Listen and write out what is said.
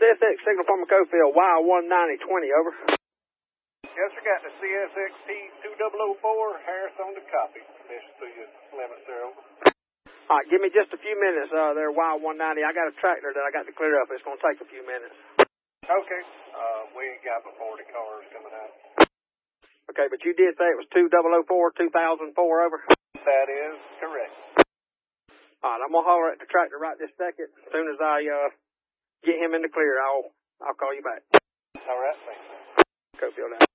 CSX signal from Cofield, Y19020, over. Yes, sir, got the CSX T2004, Harris on the copy. Mission to you, 11, sir, over. All right, give me just a few minutes there, Y190. I got a tractor that I got to clear up. It's going to take a few minutes. Okay. We ain't got but 40 cars coming out. Okay, but you did say it was 2004, 2004, over? That is correct. All right, I'm going to holler at the tractor right this second. As soon as I get him in the clear, I'll call you back. All right, thanks. Cofield out.